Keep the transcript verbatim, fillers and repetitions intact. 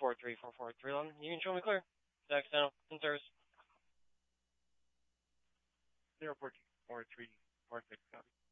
four three four four three one. You can show me clear. Zach Steno, in service. Zero four two four three four six copy.